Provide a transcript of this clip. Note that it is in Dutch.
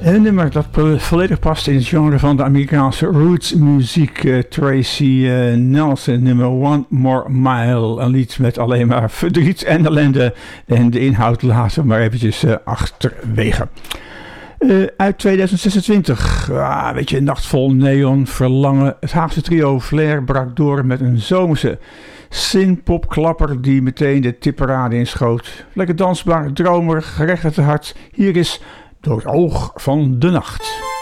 Een nummer dat volledig past in het genre van de Amerikaanse roots muziek. Tracy Nelson, nummer One More Mile. Een lied met alleen maar verdriet en ellende. En de inhoud laten we maar eventjes achterwege. Uit 2026. Weet je, Nacht vol neon, verlangen. Het Haagse trio Flair brak door met een zomerse synthpopklapper die meteen de tipparade inschoot. Lekker dansbaar, dromerig, gerecht uit het hart. Hier is Door het oog van de nacht.